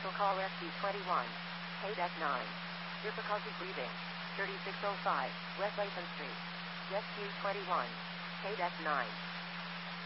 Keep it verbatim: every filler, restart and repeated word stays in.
Vehicle call S Q twenty-one. K F nine. Difficulty breathing. thirty-six oh five West Latham Street. S Q twenty-one. K F nine.